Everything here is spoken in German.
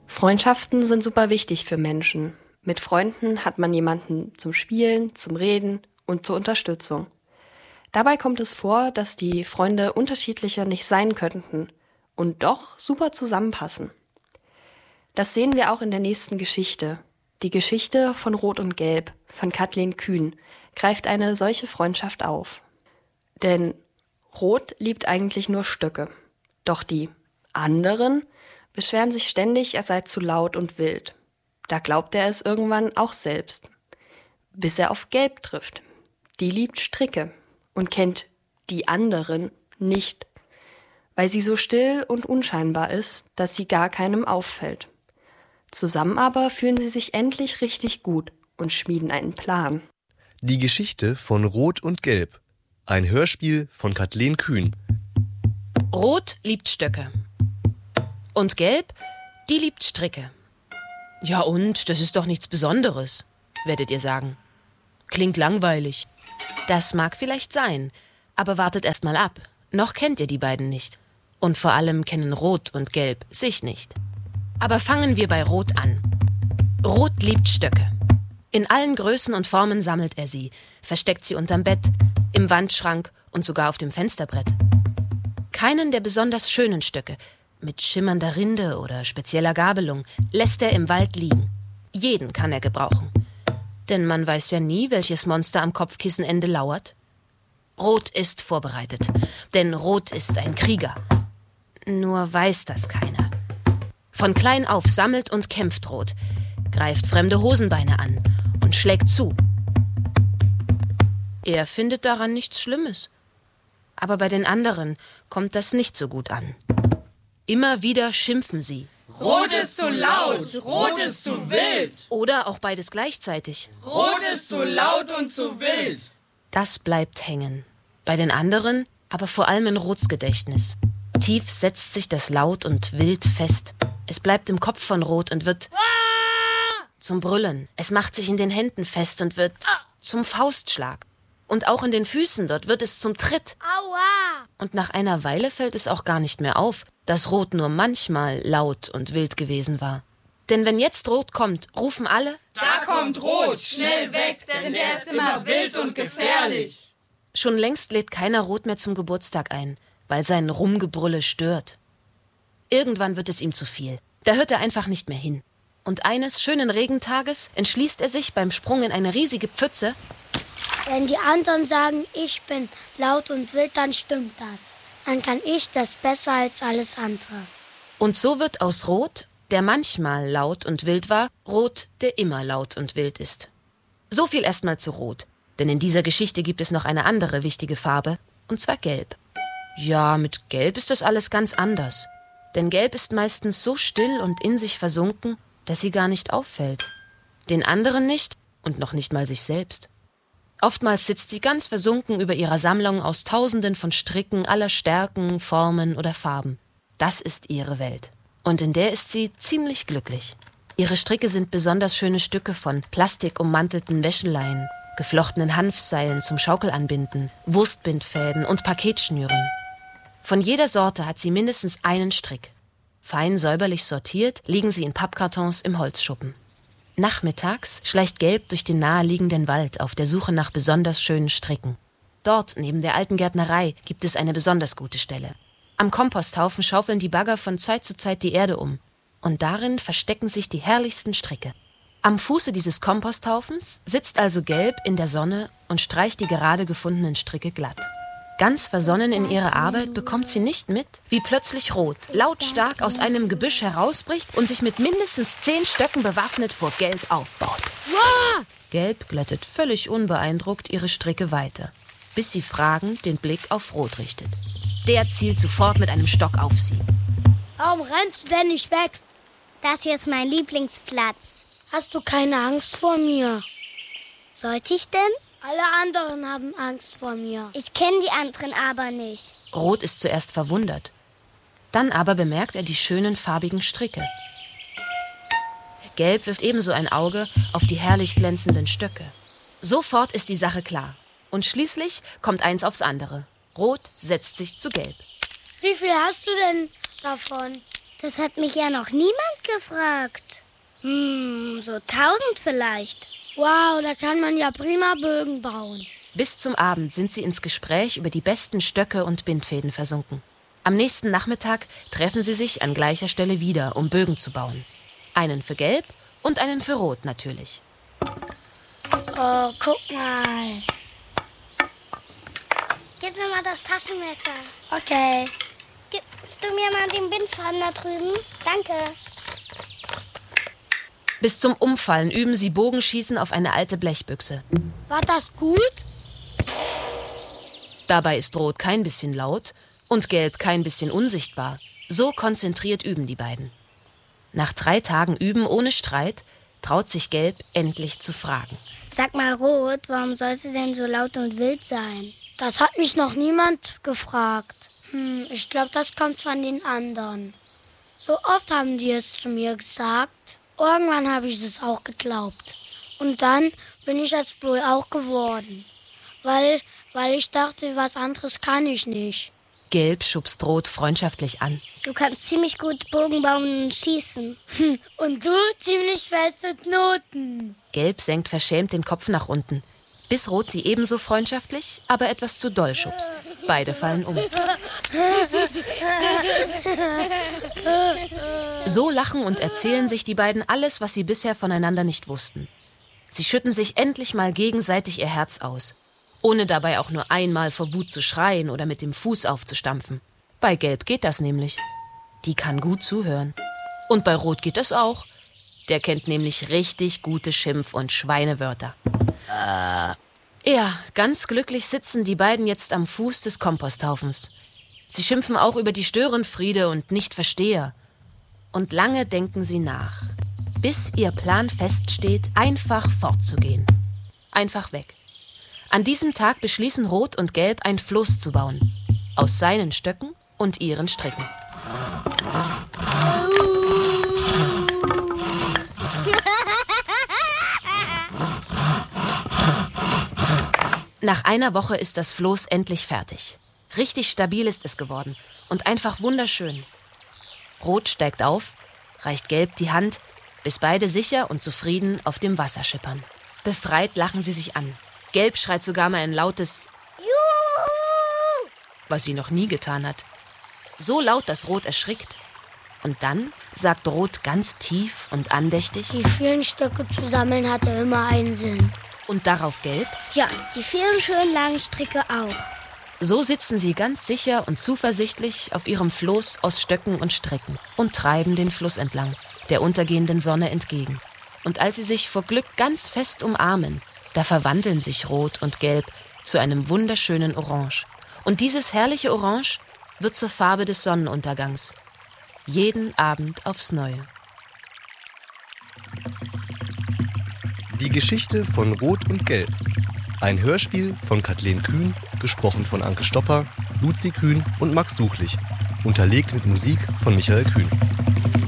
Freundschaften sind super wichtig für Menschen. Mit Freunden hat man jemanden zum Spielen, zum Reden und zur Unterstützung. Dabei kommt es vor, dass die Freunde unterschiedlicher nicht sein könnten und doch super zusammenpassen. Das sehen wir auch in der nächsten Geschichte. Die Geschichte von Rot und Gelb von Kathleen Kühn greift eine solche Freundschaft auf. Denn Rot liebt eigentlich nur Stöcke. Doch die anderen beschweren sich ständig, er sei zu laut und wild. Da glaubt er es irgendwann auch selbst. Bis er auf Gelb trifft. Die liebt Stricke und kennt die anderen nicht, weil sie so still und unscheinbar ist, dass sie gar keinem auffällt. Zusammen aber fühlen sie sich endlich richtig gut und schmieden einen Plan. Die Geschichte von Rot und Gelb. Ein Hörspiel von Kathleen Kühn. Rot liebt Stöcke. Und Gelb, die liebt Stricke. Ja und, das ist doch nichts Besonderes, werdet ihr sagen. Klingt langweilig. Das mag vielleicht sein, aber wartet erst mal ab. Noch kennt ihr die beiden nicht. Und vor allem kennen Rot und Gelb sich nicht. Aber fangen wir bei Rot an. Rot liebt Stöcke. In allen Größen und Formen sammelt er sie, versteckt sie unterm Bett, im Wandschrank und sogar auf dem Fensterbrett. Keinen der besonders schönen Stöcke, mit schimmernder Rinde oder spezieller Gabelung, lässt er im Wald liegen. Jeden kann er gebrauchen. Denn man weiß ja nie, welches Monster am Kopfkissenende lauert. Rot ist vorbereitet, denn Rot ist ein Krieger. Nur weiß das keiner. Von klein auf sammelt und kämpft Rot, greift fremde Hosenbeine an und schlägt zu. Er findet daran nichts Schlimmes. Aber bei den anderen kommt das nicht so gut an. Immer wieder schimpfen sie. Rot ist zu laut, Rot ist zu wild. Oder auch beides gleichzeitig. Rot ist zu laut und zu wild. Das bleibt hängen. Bei den anderen, aber vor allem in Rots Gedächtnis. Tief setzt sich das Laut und Wild fest. Es bleibt im Kopf von Rot und wird zum Brüllen. Es macht sich in den Händen fest und wird zum Faustschlag. Und auch in den Füßen, dort wird es zum Tritt. Aua! Und nach einer Weile fällt es auch gar nicht mehr auf, dass Rot nur manchmal laut und wild gewesen war. Denn wenn jetzt Rot kommt, rufen alle: Da kommt Rot, schnell weg, denn der ist immer wild und gefährlich. Schon längst lädt keiner Rot mehr zum Geburtstag ein, weil sein Rumgebrülle stört. Irgendwann wird es ihm zu viel. Da hört er einfach nicht mehr hin. Und eines schönen Regentages entschließt er sich beim Sprung in eine riesige Pfütze: Wenn die anderen sagen, ich bin laut und wild, dann stimmt das. Dann kann ich das besser als alles andere. Und so wird aus Rot, der manchmal laut und wild war, Rot, der immer laut und wild ist. So viel erstmal zu Rot. Denn in dieser Geschichte gibt es noch eine andere wichtige Farbe, und zwar Gelb. Ja, mit Gelb ist das alles ganz anders. Denn Gelb ist meistens so still und in sich versunken, dass sie gar nicht auffällt. Den anderen nicht und noch nicht mal sich selbst. Oftmals sitzt sie ganz versunken über ihrer Sammlung aus Tausenden von Stricken aller Stärken, Formen oder Farben. Das ist ihre Welt. Und in der ist sie ziemlich glücklich. Ihre Stricke sind besonders schöne Stücke von plastikummantelten Wäscheleien, geflochtenen Hanfseilen zum Schaukelanbinden, Wurstbindfäden und Paketschnüren. Von jeder Sorte hat sie mindestens einen Strick. Fein säuberlich sortiert liegen sie in Pappkartons im Holzschuppen. Nachmittags schleicht Gelb durch den naheliegenden Wald auf der Suche nach besonders schönen Stricken. Dort, neben der alten Gärtnerei, gibt es eine besonders gute Stelle. Am Komposthaufen schaufeln die Bagger von Zeit zu Zeit die Erde um. Und darin verstecken sich die herrlichsten Stricke. Am Fuße dieses Komposthaufens sitzt also Gelb in der Sonne und streicht die gerade gefundenen Stricke glatt. Ganz versonnen in ihrer Arbeit bekommt sie nicht mit, wie plötzlich Rot lautstark aus einem Gebüsch herausbricht und sich mit mindestens 10 Stöcken bewaffnet vor Gelb aufbaut. Wow! Gelb glättet völlig unbeeindruckt ihre Stricke weiter, bis sie fragend den Blick auf Rot richtet. Der zielt sofort mit einem Stock auf sie. Warum rennst du denn nicht weg? Das hier ist mein Lieblingsplatz. Hast du keine Angst vor mir? Sollte ich denn? Alle anderen haben Angst vor mir. Ich kenne die anderen aber nicht. Rot ist zuerst verwundert. Dann aber bemerkt er die schönen farbigen Stricke. Gelb wirft ebenso ein Auge auf die herrlich glänzenden Stöcke. Sofort ist die Sache klar. Und schließlich kommt eins aufs andere. Rot setzt sich zu Gelb. Wie viel hast du denn davon? Das hat mich ja noch niemand gefragt. So 1000 vielleicht. Wow, da kann man ja prima Bögen bauen. Bis zum Abend sind sie ins Gespräch über die besten Stöcke und Bindfäden versunken. Am nächsten Nachmittag treffen sie sich an gleicher Stelle wieder, um Bögen zu bauen. Einen für Gelb und einen für Rot natürlich. Oh, guck mal. Gib mir mal das Taschenmesser. Okay. Gibst du mir mal den Bindfaden da drüben? Danke. Bis zum Umfallen üben sie Bogenschießen auf eine alte Blechbüchse. War das gut? Dabei ist Rot kein bisschen laut und Gelb kein bisschen unsichtbar. So konzentriert üben die beiden. Nach 3 Tagen Üben ohne Streit traut sich Gelb endlich zu fragen. Sag mal, Rot, warum sollst du denn so laut und wild sein? Das hat mich noch niemand gefragt. Ich glaube, das kommt von den anderen. So oft haben die es zu mir gesagt. Irgendwann habe ich es auch geglaubt. Und dann bin ich es wohl auch geworden. Weil ich dachte, was anderes kann ich nicht. Gelb schubst Rot freundschaftlich an. Du kannst ziemlich gut Bogen bauen und schießen. Und du ziemlich feste Knoten. Gelb senkt verschämt den Kopf nach unten, bis Rot sie ebenso freundschaftlich, aber etwas zu doll schubst. Beide fallen um. So lachen und erzählen sich die beiden alles, was sie bisher voneinander nicht wussten. Sie schütten sich endlich mal gegenseitig ihr Herz aus, ohne dabei auch nur einmal vor Wut zu schreien oder mit dem Fuß aufzustampfen. Bei Gelb geht das nämlich. Die kann gut zuhören. Und bei Rot geht das auch. Der kennt nämlich richtig gute Schimpf- und Schweinewörter. Ja, ganz glücklich sitzen die beiden jetzt am Fuß des Komposthaufens. Sie schimpfen auch über die Störenfriede und Nichtversteher. Und lange denken sie nach, bis ihr Plan feststeht, einfach fortzugehen. Einfach weg. An diesem Tag beschließen Rot und Gelb, ein Floß zu bauen. Aus seinen Stöcken und ihren Stricken. Nach einer Woche ist das Floß endlich fertig. Richtig stabil ist es geworden und einfach wunderschön. Rot steigt auf, reicht Gelb die Hand, bis beide sicher und zufrieden auf dem Wasser schippern. Befreit lachen sie sich an. Gelb schreit sogar mal ein lautes Juhu, was sie noch nie getan hat. So laut, dass Rot erschrickt. Und dann sagt Rot ganz tief und andächtig: Die vielen Stöcke zu sammeln hatte immer einen Sinn. Und darauf Gelb: Ja, die vielen schönen langen Stricke auch. So sitzen sie ganz sicher und zuversichtlich auf ihrem Floß aus Stöcken und Stricken und treiben den Fluss entlang, der untergehenden Sonne entgegen. Und als sie sich vor Glück ganz fest umarmen, da verwandeln sich Rot und Gelb zu einem wunderschönen Orange. Und dieses herrliche Orange wird zur Farbe des Sonnenuntergangs. Jeden Abend aufs Neue. Die Geschichte von Rot und Gelb. Ein Hörspiel von Kathleen Kühn, gesprochen von Anke Stopper, Luzi Kühn und Max Suchlich. Unterlegt mit Musik von Michael Kühn.